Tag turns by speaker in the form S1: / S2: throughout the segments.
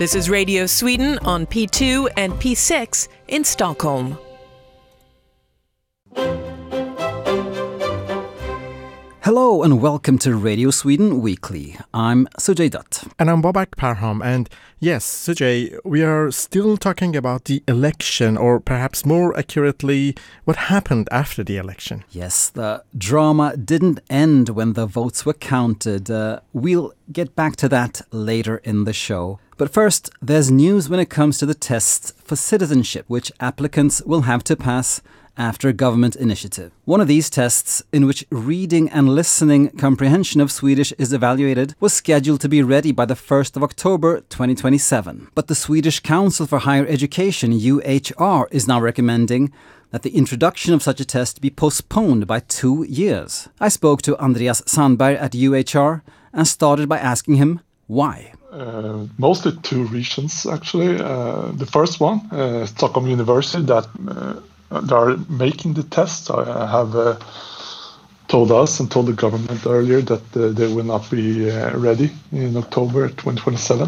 S1: This is Radio Sweden on P2 and P6 in Stockholm.
S2: Hello and welcome to Radio Sweden Weekly. I'm Sujay Dutt.
S3: And I'm Babak Parham. And yes, Sujay, we are still talking about the election, or perhaps more accurately, what happened after the election.
S2: Yes, the drama didn't end when the votes were counted. We'll get back to that later in the show. But first, there's news when it comes to the tests for citizenship, which applicants will have to pass after a government initiative. One of these tests, in which reading and listening comprehension of Swedish is evaluated, was scheduled to be ready by the 1st of October 2027. But the Swedish Council for Higher Education, UHR, is now recommending that the introduction of such a test be postponed by 2 years. I spoke to Andreas Sandberg at UHR and started by asking him why.
S4: Mostly two reasons, actually. The first one, Stockholm University, that they are making the test. I have told us and told the government earlier that they will not be ready in October 2027.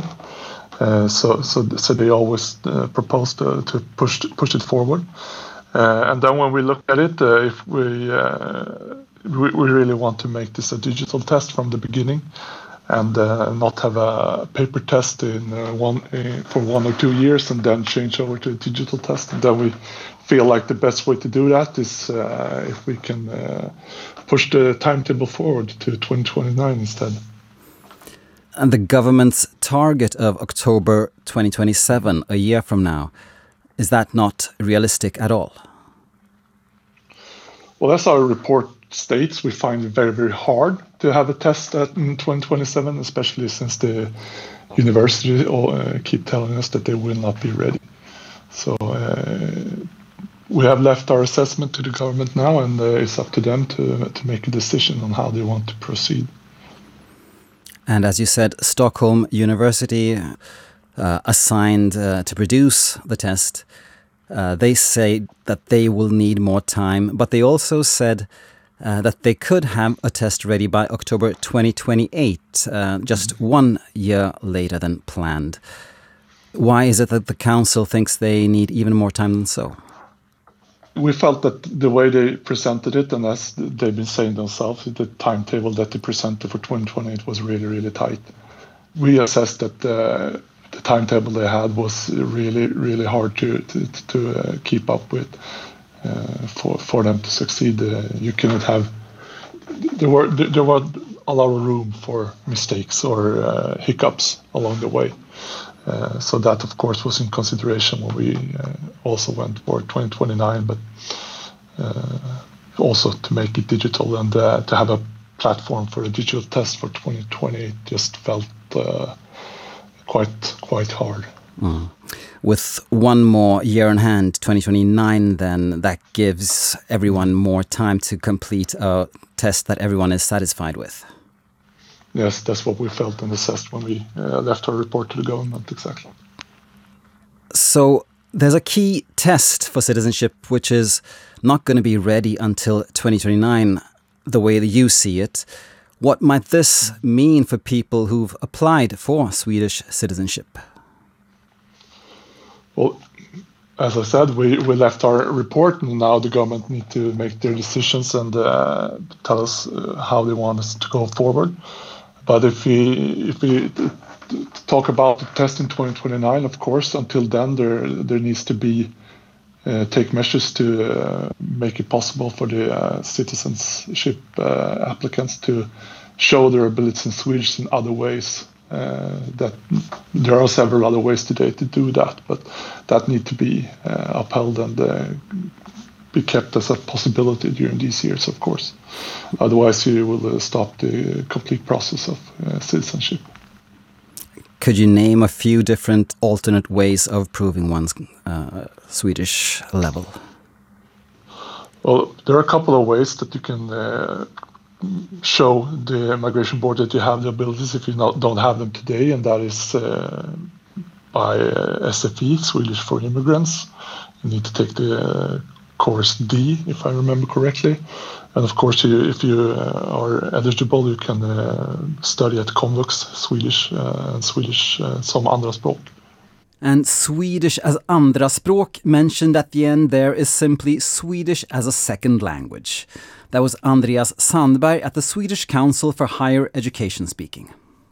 S4: So they always propose to push it forward. And then when we look at it, if we really want to make this a digital test from the beginning, and not have a paper test for 1 or 2 years and then change over to a digital test. And then we feel like the best way to do that is if we can push the timetable forward to 2029 instead.
S2: And the government's target of October 2027, a year from now, is that not realistic at all?
S4: Well, as our report states, we find it very, very hard to have a test in 2027, especially since the university keep telling us that they will not be ready. So we have left our assessment to the government now, and it's up to them to make a decision on how they want to proceed.
S2: And as you said, Stockholm University assigned to produce the test. They say that they will need more time, but they also said that they could have a test ready by October 2028, just 1 year later than planned. Why is it that the council thinks they need even more time than so?
S4: We felt that the way they presented it, and as they've been saying themselves, the timetable that they presented for 2028 was really, really tight. We assessed that the timetable they had was really, really hard to keep up with. For them to succeed, you cannot have. There were a lot of room for mistakes or hiccups along the way. So that, of course, was in consideration when we also went for 2029, but also to make it digital and to have a platform for a digital test for 2028 just felt quite hard.
S2: Mm. With 1 more year in hand, 2029, then that gives everyone more time to complete a test that everyone is satisfied with.
S4: Yes, that's what we felt and assessed when we left our report to the government, exactly.
S2: So there's a key test for citizenship which is not going to be ready until 2029, the way that you see it. What might this mean for people who've applied for Swedish citizenship?
S4: Well, as I said, we left our report, and now the government need to make their decisions and tell us how they want us to go forward. But if we talk about the test in 2029, of course, until then there needs to be take measures to make it possible for the citizenship applicants to show their abilities in Swedish in other ways. That there are several other ways today to do that, but that need to be upheld and be kept as a possibility during these years, of course. Otherwise, you will stop the complete process of citizenship.
S2: Could you name a few different alternate ways of proving one's Swedish level?
S4: Well, there are a couple of ways that you can show the migration board that you have the abilities if you don't have them today, and that is by SFI, Swedish for Immigrants. You need to take the course D, if I remember correctly. And of course, if you are eligible, you can study at Komvux, Swedish and Swedish, some andra språk.
S2: And Swedish as andraspråk mentioned at the end there is simply Swedish as a second language. That was Andreas Sandberg at the Swedish Council for Higher Education speaking.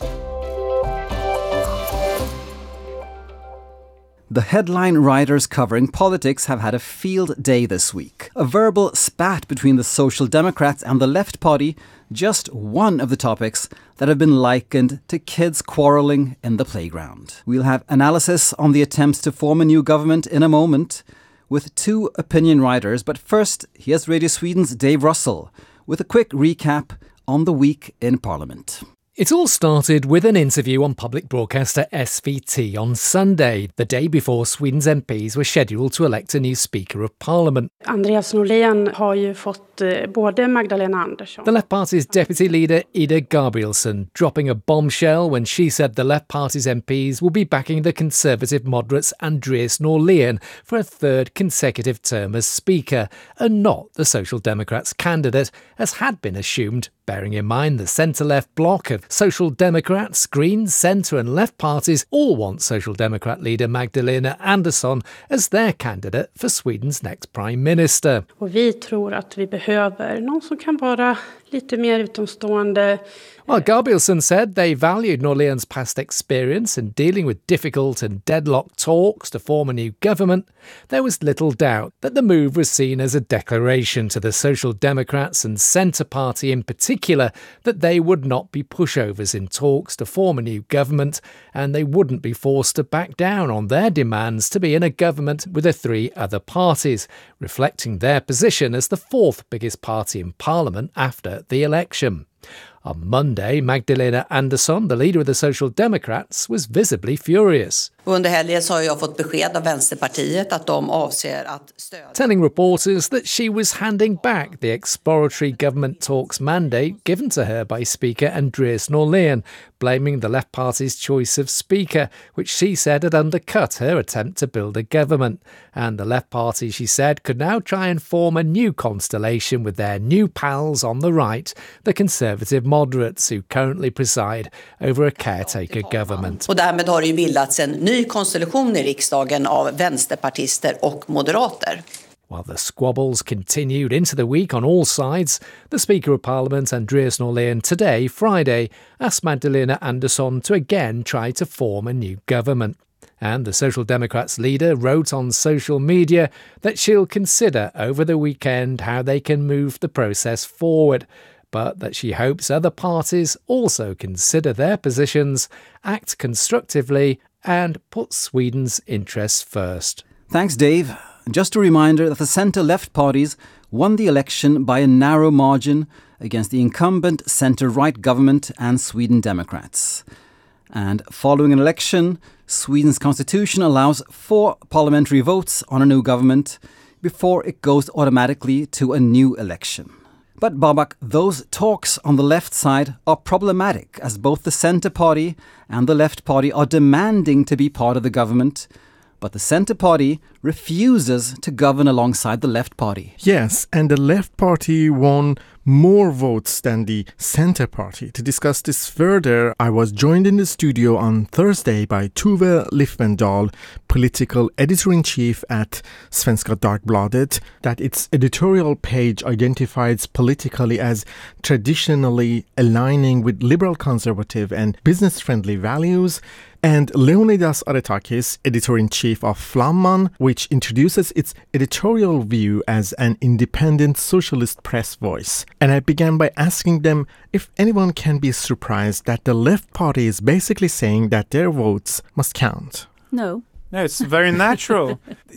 S2: The headline writers covering politics have had a field day this week. A verbal spat between the Social Democrats and the Left Party, just one of the topics that have been likened to kids quarrelling in the playground. We'll have analysis on the attempts to form a new government in a moment with two opinion writers, but first, here's Radio Sweden's Dave Russell with a quick recap on the week in Parliament.
S5: It all started with an interview on public broadcaster SVT on Sunday, the day before Sweden's MPs were scheduled to elect a new Speaker of Parliament.
S6: Andreas Norlén har ju fått både Magdalena Andersson.
S5: The Left Party's deputy leader Ida Gabrielsson dropping a bombshell when she said the Left Party's MPs will be backing the Conservative moderates Andreas Norlén for a third consecutive term as Speaker, and not the Social Democrats' candidate, as had been assumed, bearing in mind the centre-left bloc of Social Democrats, Greens, Centre and Left parties all want Social Democrat leader Magdalena Andersson as their candidate for Sweden's next Prime Minister.
S6: Och vi tror att vi behöver någon som kan vara lite mer utomstående.
S5: Well, Gabrielsson said they valued Norlén's past experience in dealing with difficult and deadlocked talks to form a new government. There was little doubt that the move was seen as a declaration to the Social Democrats and Centre Party in particular that they would not be pushovers in talks to form a new government, and they wouldn't be forced to back down on their demands to be in a government with the three other parties, reflecting their position as the fourth biggest party in Parliament after the election. On Monday, Magdalena Andersson, the leader of the Social Democrats, was visibly furious.
S7: Under helgen så har jag fått besked av Vänsterpartiet att de avser att stödja.
S5: Telling reporters that she was handing back the exploratory government talks mandate given to her by Speaker Andreas Norlén, blaming the Left Party's choice of Speaker, which she said had undercut her attempt to build a government. And the Left Party, she said, could now try and form a new constellation with their new pals on the right, the Conservative moderates who currently preside over a caretaker government.
S7: Och därmed har det ju bildats en ny konstellation i riksdagen av vänsterpartister och moderater.
S5: While the squabbles continued into the week on all sides, the Speaker of Parliament, Andreas Norlén, today, Friday, asked Magdalena Andersson to again try to form a new government. And the Social Democrats leader wrote on social media that she'll consider over the weekend how they can move the process forward, but that she hopes other parties also consider their positions, act constructively and put Sweden's interests first.
S2: Thanks, Dave. Just a reminder that the centre-left parties won the election by a narrow margin against the incumbent centre-right government and Sweden Democrats. And following an election, Sweden's constitution allows 4 parliamentary votes on a new government before it goes automatically to a new election. But Babak, those talks on the left side are problematic as both the Centre Party and the Left Party are demanding to be part of the government, but the Centre Party refuses to govern alongside the Left Party.
S3: Yes, and the Left Party won more votes than the Centre Party. To discuss this further, I was joined in the studio on Thursday by Tove Lifvendahl, political editor-in-chief at Svenska Dagbladet, that its editorial page identifies politically as traditionally aligning with liberal conservative and business-friendly values, and Leonidas Aretakis, editor-in-chief of Flamman, which introduces its editorial view as an independent socialist press voice. And I began by asking them if anyone can be surprised that the Left Party is basically saying that their votes must count.
S8: No.
S9: No, it's very natural.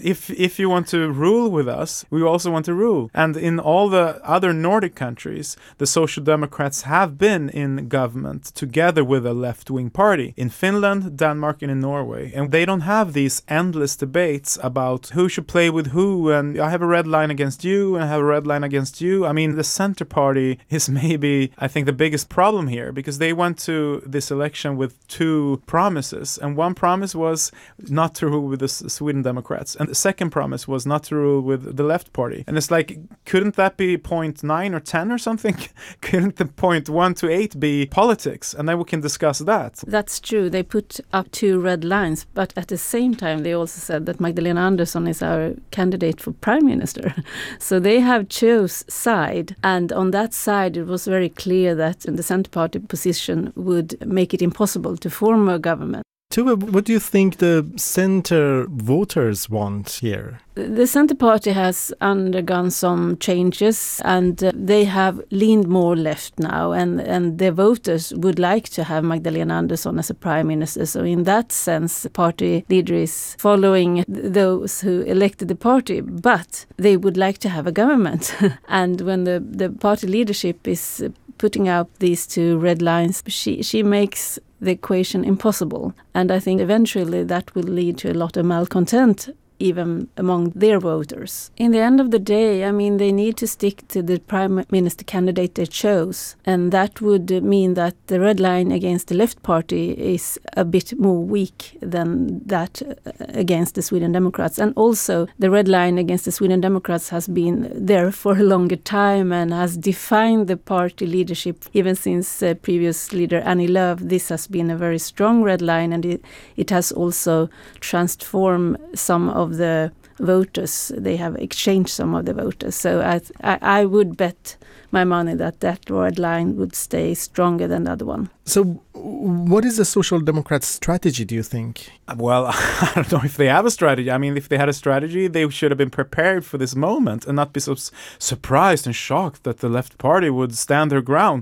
S9: If you want to rule with us, we also want to rule. And in all the other Nordic countries, the Social Democrats have been in government together with a left-wing party. In Finland, Denmark, and in Norway. And they don't have these endless debates about who should play with who, and I have a red line against you, and I have a red line against you. I mean, the Centre Party is maybe, I think, the biggest problem here, because they went to this election with 2 promises. And one promise was not to to rule with the Sweden Democrats. And the second promise was not to rule with the Left Party. And it's like, couldn't that be point 9 or 10 or something? Couldn't the point 1 to 8 be politics? And then we can discuss that.
S8: That's true. They put up 2 red lines, but at the same time they also said that Magdalena Andersson is our candidate for prime minister. So they have chose side, and on that side it was very clear that the Centre Party position would make it impossible to form a government.
S3: Tuve, what do you think the centre voters want here?
S8: The Centre Party has undergone some changes, and they have leaned more left now, and the voters would like to have Magdalena Andersson as a prime minister. So in that sense, the party leader is following those who elected the party, but they would like to have a government. And when the party leadership is putting out these 2 red lines, she makes the equation impossible. And I think eventually that will lead to a lot of malcontent even among their voters. In the end of the day, I mean, they need to stick to the prime minister candidate they chose, and that would mean that the red line against the Left Party is a bit more weak than that against the Sweden Democrats. And also the red line against the Sweden Democrats has been there for a longer time and has defined the party leadership even since previous leader Annie Lööf. This has been a very strong red line, and it has also transformed some of the voters. They have exchanged some of the voters. So I would bet my money that red line would stay stronger than the other one.
S3: So what is the Social Democrats' strategy, do you think?
S9: Well, I don't know if they have a strategy. I mean, if they had a strategy, they should have been prepared for this moment and not be so surprised and shocked that the Left Party would stand their ground.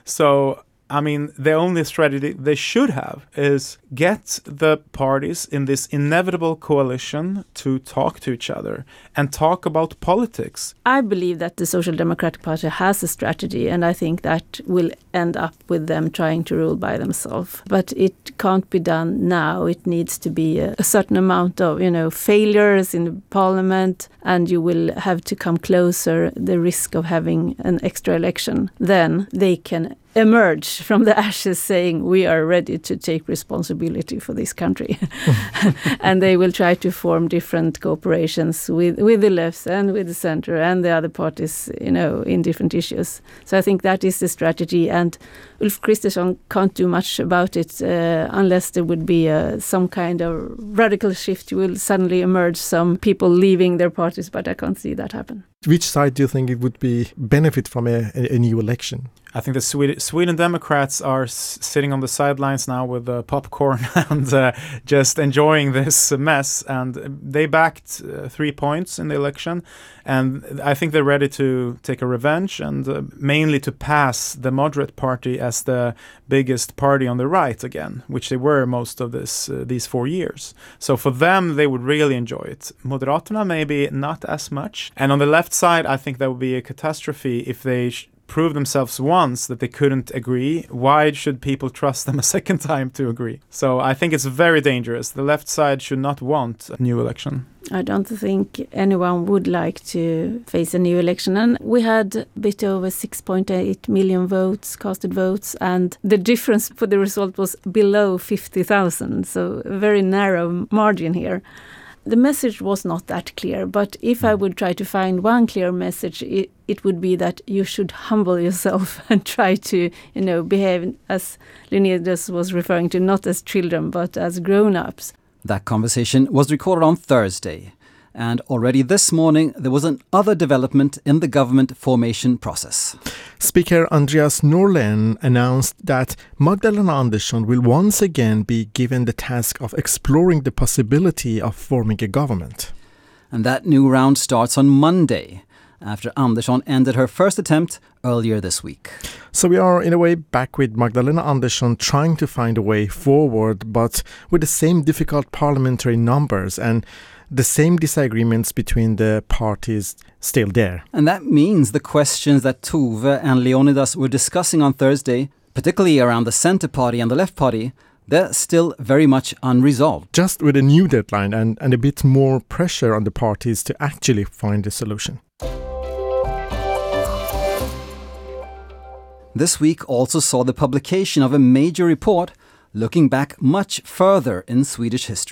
S9: So I mean, the only strategy they should have is get the parties in this inevitable coalition to talk to each other and talk about politics.
S8: I believe that the Social Democratic Party has a strategy, and I think that will end up with them trying to rule by themselves. But it can't be done now. It needs to be a certain amount of, failures in the parliament, and you will have to come closer the risk of having an extra election. Then they can emerge from the ashes saying we are ready to take responsibility for this country. And they will try to form different cooperations with the left and with the center and the other parties, in different issues. So I think that is the strategy, and Ulf Kristersson can't do much about it unless there would be some kind of radical shift. You will suddenly emerge some people leaving their parties, but I can't see that happen.
S3: Which side do you think it would be benefit from a new election?
S9: I think the Sweden Democrats are sitting on the sidelines now with popcorn and just enjoying this mess. And they backed 3 points in the election. And I think they're ready to take a revenge and mainly to pass the moderate party as the biggest party on the right again, which they were most of these 4 years. So for them, they would really enjoy it. Moderaterna, maybe not as much. And on the left side, I think that would be a catastrophe if they prove themselves once that they couldn't agree. Why should people trust them a second time to agree? So I think it's very dangerous. The left side should not want a new election.
S8: I don't think anyone would like to face a new election. And we had a bit over 6.8 million casted votes, and the difference for the result was below 50,000. So a very narrow margin here. The message was not that clear, but if I would try to find one clear message, it would be that you should humble yourself and try to, behave, as Leonidas was referring to, not as children, but as grown-ups.
S2: That conversation was recorded on Thursday. And already this morning, there was another development in the government formation process.
S3: Speaker Andreas Norlén announced that Magdalena Andersson will once again be given the task of exploring the possibility of forming a government.
S2: And that new round starts on Monday, after Andersson ended her first attempt earlier this week.
S3: So we are in a way back with Magdalena Andersson trying to find a way forward, but with the same difficult parliamentary numbers and the same disagreements between the parties still there.
S2: And that means the questions that Tove and Leonidas were discussing on Thursday, particularly around the Centre Party and the Left Party, they're still very much unresolved.
S3: Just with a new deadline and a bit more pressure on the parties to actually find a solution.
S2: This week also saw the publication of a major report looking back much further in Swedish history.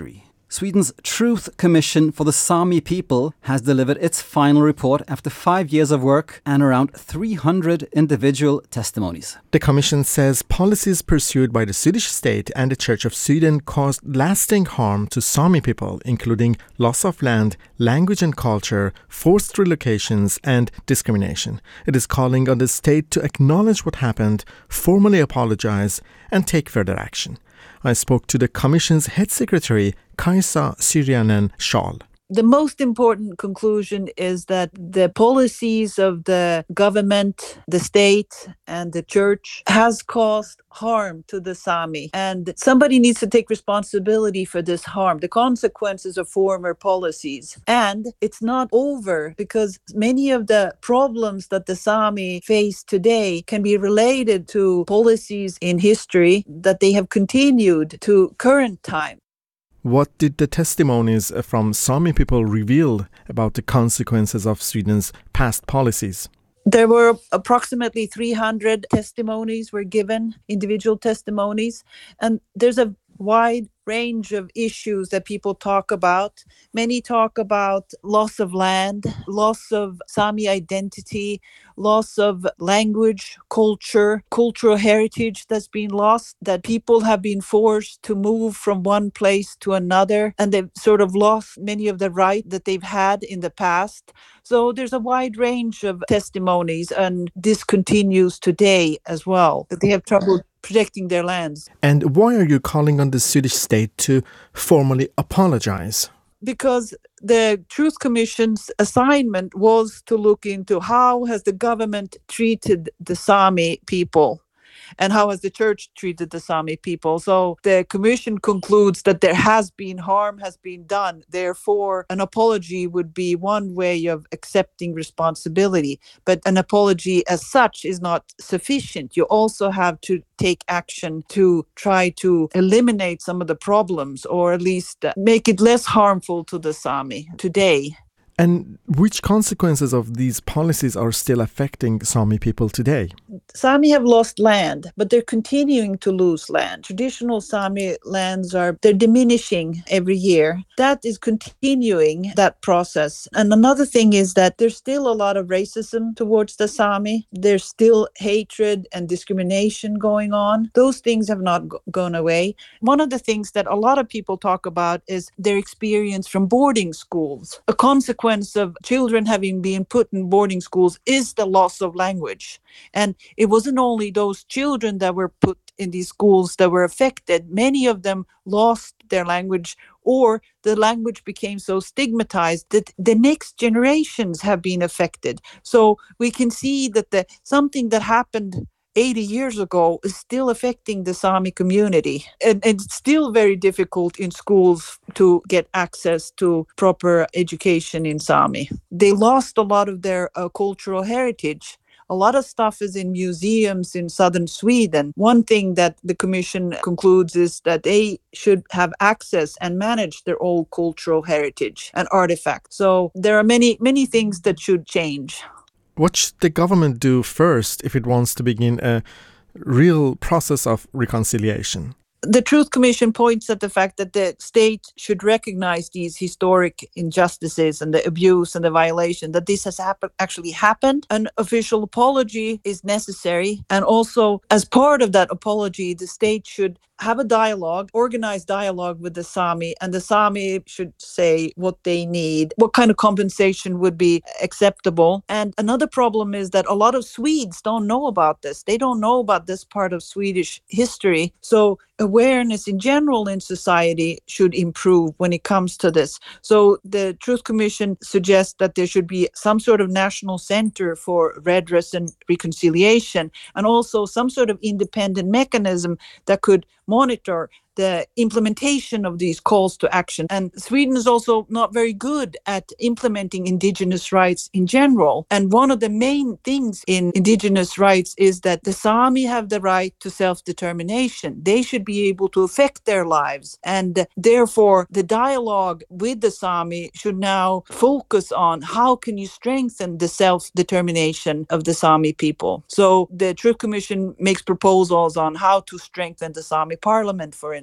S2: Sweden's Truth Commission for the Sami people has delivered its final report after 5 years of work and around 300 individual testimonies.
S3: The Commission says policies pursued by the Swedish state and the Church of Sweden caused lasting harm to Sami people, including loss of land, language and culture, forced relocations and discrimination. It is calling on the state to acknowledge what happened, formally apologize and take further action. I spoke to the Commission's head secretary, Kaisa Syrjänen-Schall.
S10: The most important conclusion is that the policies of the government, the state and the church has caused harm to the Sami. And somebody needs to take responsibility for this harm, the consequences of former policies. And it's not over because many of the problems that the Sami face today can be related to policies in history that they have continued to current time.
S3: What did the testimonies from Sami people reveal about the consequences of Sweden's past policies?
S10: There were approximately 300 testimonies were given, individual testimonies, and there's a wide range of issues that people talk about. Many talk about loss of land, loss of Sami identity, loss of language, culture, cultural heritage that's been lost, that people have been forced to move from one place to another, and they've sort of lost many of the rights that they've had in the past. So there's a wide range of testimonies, and this continues today as well, that they have trouble protecting their lands.
S3: And why are you calling on the Swedish state to formally apologize?
S10: Because the Truth Commission's assignment was to look into how has the government treated the Sami people and how has the church treated the Sami people. So the commission concludes that there has been harm has been done. Therefore, an apology would be one way of accepting responsibility. But an apology as such is not sufficient. You also have to take action to try to eliminate some of the problems, or at least make it less harmful to the Sami today.
S3: And which consequences of these policies are still affecting Sami people today?
S10: Sami have lost land, but they're continuing to lose land. Traditional Sami lands they're diminishing every year. That is continuing that process. And another thing is that there's still a lot of racism towards the Sami. There's still hatred and discrimination going on. Those things have not gone away. One of the things that a lot of people talk about is their experience from boarding schools. A consequence of children having been put in boarding schools is the loss of language. And it wasn't only those children that were put in these schools that were affected. Many of them lost their language, or the language became so stigmatized that the next generations have been affected. So we can see that something that happened 80 years ago is still affecting the Sami community. And it's still very difficult in schools to get access to proper education in Sami. They lost a lot of their cultural heritage. A lot of stuff is in museums in southern Sweden. One thing that the Commission concludes is that they should have access and manage their old cultural heritage and artifacts. So there are many things that should change.
S3: What should the government do first if it wants to begin a real process of reconciliation?
S10: The Truth Commission points at the fact that the state should recognize these historic injustices and the abuse and the violation, that this has actually happened. An official apology is necessary. And also, as part of that apology, the state should have a dialogue, organized dialogue with the Sami, and the Sami should say what they need, what kind of compensation would be acceptable. And another problem is that a lot of Swedes don't know about this. They don't know about this part of Swedish history. So awareness in general in society should improve when it comes to this. So the Truth Commission suggests that there should be some sort of national center for redress and reconciliation, and also some sort of independent mechanism that could monitor the implementation of these calls to action. And Sweden is also not very good at implementing indigenous rights in general. And one of the main things in indigenous rights is that the Sami have the right to self-determination. They should be able to affect their lives. And therefore, the dialogue with the Sami should now focus on how can you strengthen the self-determination of the Sami people. So the Truth Commission makes proposals on how to strengthen the Sami parliament, for instance.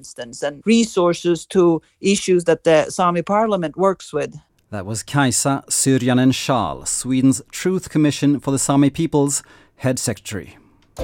S10: instance, and resources to issues that the Sami parliament works with.
S2: That was Kaisa Syrjanen Schal, Sweden's Truth Commission for the Sami Peoples head secretary.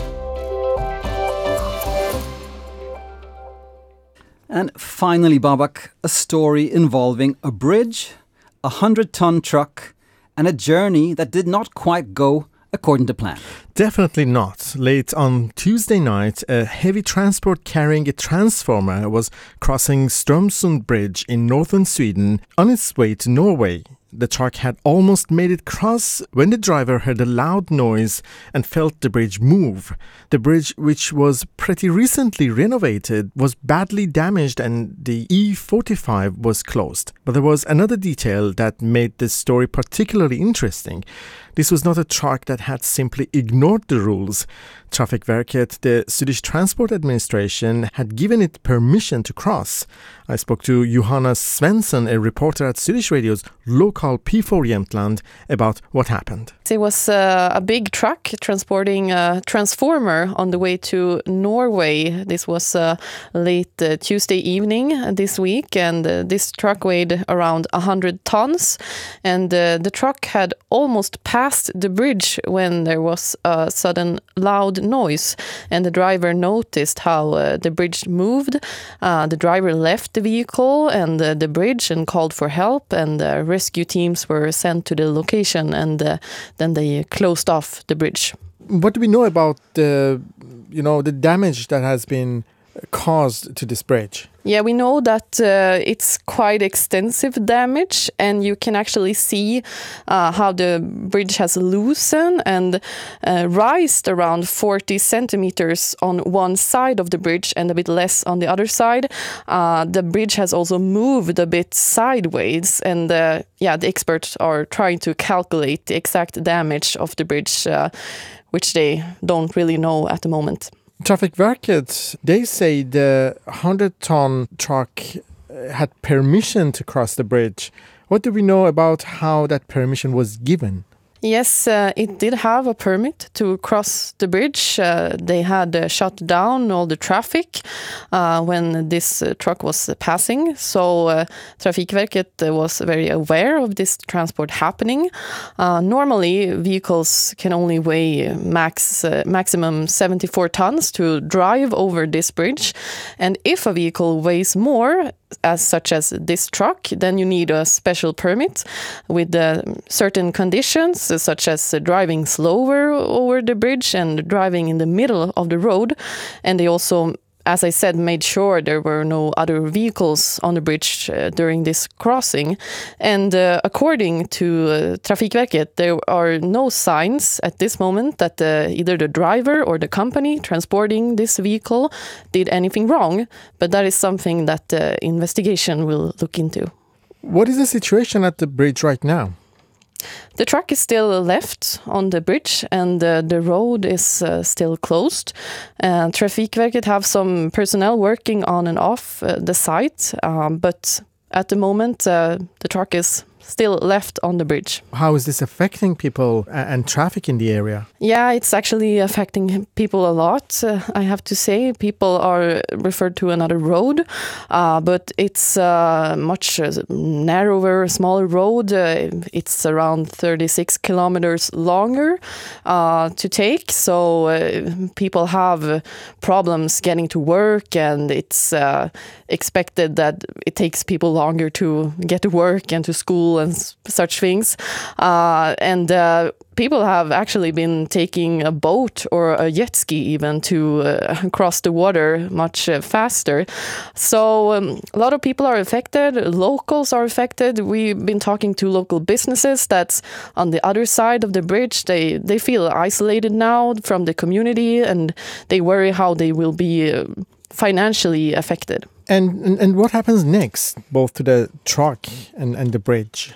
S2: And finally, Babak, a story involving a bridge, a 100-ton truck, and a journey that did not quite go according to plan.
S3: Definitely not. Late on Tuesday night, a heavy transport carrying a transformer was crossing Strömsund Bridge in northern Sweden on its way to Norway. The truck had almost made it cross when the driver heard a loud noise and felt the bridge move. The bridge, which was pretty recently renovated, was badly damaged and the E45 was closed. But there was another detail that made this story particularly interesting. This was not a truck that had simply ignored the rules. Trafikverket, the Swedish Transport Administration, had given it permission to cross. I spoke to Johanna Svensson, a reporter at Swedish Radio's local P4 Jämtland, about what happened.
S11: It was a big truck transporting a transformer on the way to Norway. This was late Tuesday evening this week, and this truck weighed around 100 tons. And the truck had almost passed the bridge when there was a sudden loud noise, and the driver noticed how the bridge moved. The driver left the vehicle and the bridge and called for help, and rescue teams were sent to the location, and then they closed off the bridge.
S3: What do we know about the damage that has been caused to this bridge?
S11: Yeah, we know that it's quite extensive damage, and you can actually see how the bridge has loosened and raised around 40 centimeters on one side of the bridge and a bit less on the other side. The bridge has also moved a bit sideways, and the experts are trying to calculate the exact damage of the bridge, which they don't really know at the moment.
S3: Trafikverket, they say the 100-ton truck had permission to cross the bridge. What do we know about how that permission was given?
S11: Yes, it did have a permit to cross the bridge. They had shut down all the traffic when this truck was passing. So Trafikverket was very aware of this transport happening. Normally, vehicles can only weigh maximum 74 tons to drive over this bridge. And if a vehicle weighs more, such as this truck, then you need a special permit with certain conditions, such as driving slower over the bridge and driving in the middle of the road. And they also, as I said, made sure there were no other vehicles on the bridge during this crossing. And according to Trafikverket, there are no signs at this moment that either the driver or the company transporting this vehicle did anything wrong. But that is something that the investigation will look into.
S3: What is the situation at the bridge right now?
S11: The truck is still left on the bridge, and the road is still closed. Trafikverket have some personnel working on and off the site, but at the moment the truck is still left on the bridge.
S3: How is this affecting people and traffic in the area?
S11: Yeah, it's actually affecting people a lot. I have to say, people are referred to another road, but it's a much narrower, smaller road. It's around 36 kilometers longer to take, so people have problems getting to work, and it's expected that it takes people longer to get to work and to school and such things. And people have actually been taking a boat or a jet ski even to cross the water much faster. So a lot of people are affected. Locals are affected. We've been talking to local businesses that's on the other side of the bridge. They feel isolated now from the community, and they worry how they will be financially affected.
S3: And what happens next, both to the truck and the bridge?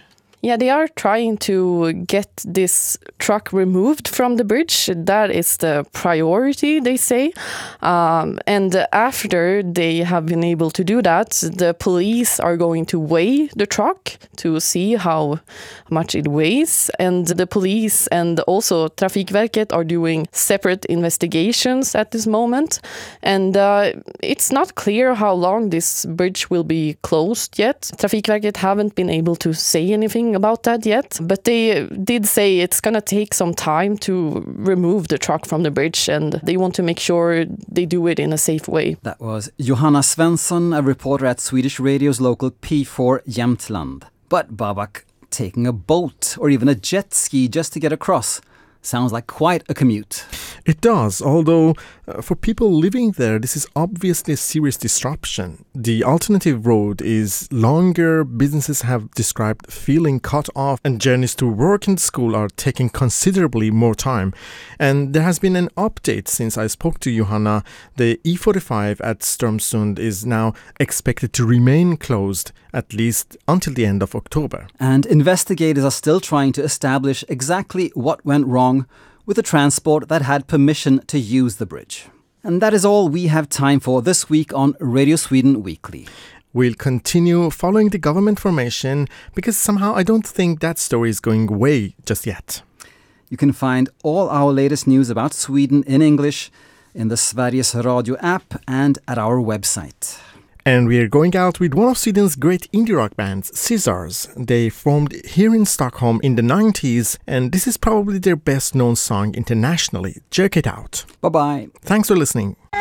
S11: Yeah, they are trying to get this truck removed from the bridge. That is the priority, they say. And after they have been able to do that, the police are going to weigh the truck to see how much it weighs. And the police and also Trafikverket are doing separate investigations at this moment. And it's not clear how long this bridge will be closed yet. Trafikverket haven't been able to say anything about that yet, but they did say it's going to take some time to remove the truck from the bridge, and they want to make sure they do it in a safe way.
S2: That was Johanna Svensson, a reporter at Swedish radio's local P4 Jämtland. But Babak, taking a boat or even a jet ski just to get across sounds like quite a commute.
S3: It does, although for people living there, this is obviously a serious disruption. The alternative road is longer, businesses have described feeling cut off, and journeys to work and school are taking considerably more time. And there has been an update since I spoke to Johanna. The E45 at Strömsund is now expected to remain closed at least until the end of October.
S2: And investigators are still trying to establish exactly what went wrong with the transport that had permission to use the bridge. And that is all we have time for this week on Radio Sweden Weekly.
S3: We'll continue following the government formation because somehow I don't think that story is going away just yet.
S2: You can find all our latest news about Sweden in English in the Sveriges Radio app and at our website.
S3: And we are going out with one of Sweden's great indie rock bands, Scissors. They formed here in Stockholm in the 90s, and this is probably their best known song internationally. Check it out.
S2: Bye-bye.
S3: Thanks for listening.